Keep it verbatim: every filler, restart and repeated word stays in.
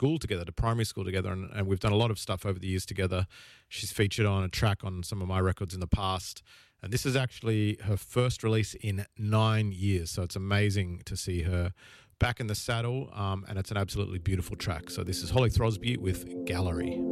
school together, to primary school together, and, and we've done a lot of stuff over the years together. She's featured on a track on some of my records in the past, and this is actually her first release in nine years. So it's amazing to see her back in the saddle, um, and it's an absolutely beautiful track. So this is Holly Throsby with Gallery.